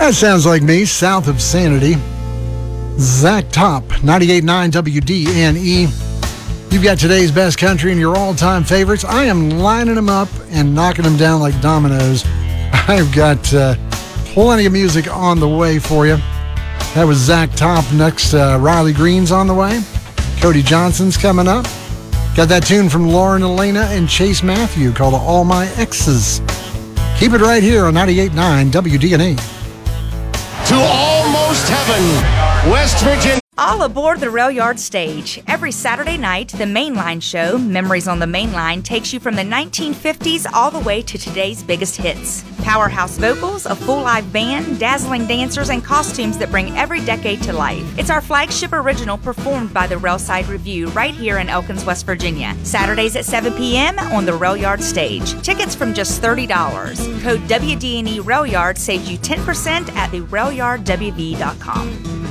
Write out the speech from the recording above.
That sounds like me, south of Sanity. Zach Top, 98.9 WDNE. You've got today's best country and your all-time favorites. I am lining them up and knocking them down like dominoes. I've got plenty of music on the way for you. That was Zach Top. Next, Riley Green's on the way. Cody Johnson's coming up. Got that tune from Lauren Elena and Chase Matthew called All My Exes. Keep it right here on 98.9 WDNE. To almost heaven, West Virginia. All aboard the Rail Yard stage. Every Saturday night, the Mainline show, Memories on the Mainline, takes you from the 1950s all the way to today's biggest hits. Powerhouse vocals, a full live band, dazzling dancers, and costumes that bring every decade to life. It's our flagship original performed by the Railside Review right here in Elkins, West Virginia. Saturdays at 7 p.m. on the Rail Yard stage. Tickets from just $30. Code WDNE Rail Yard saves you 10% at the RailYardWV.com.